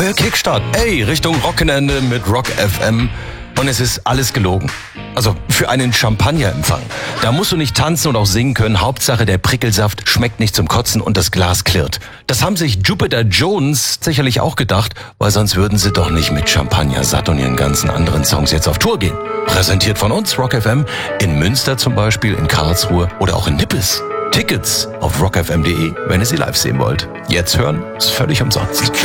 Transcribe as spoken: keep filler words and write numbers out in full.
Euer Kickstart. Ey, Richtung Wochenende mit Rock F M. Und es ist alles gelogen. Also für einen Champagnerempfang. Da musst du nicht tanzen und auch singen können. Hauptsache der Prickelsaft schmeckt nicht zum Kotzen und das Glas klirrt. Das haben sich Jupiter Jones sicherlich auch gedacht, weil sonst würden sie doch nicht mit Champagner satt und ihren ganzen anderen Songs jetzt auf Tour gehen. Präsentiert von uns, Rock F M, in Münster zum Beispiel, in Karlsruhe oder auch in Nippes. Tickets auf rock f m punkt de, wenn ihr sie live sehen wollt. Jetzt hören, ist völlig umsonst.